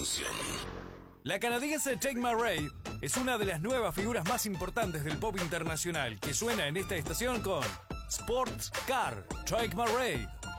Revolución. La canadiense Tate McRae es una de las nuevas figuras más importantes del pop internacional que suena en esta estación con Sports Car, Tate McRae,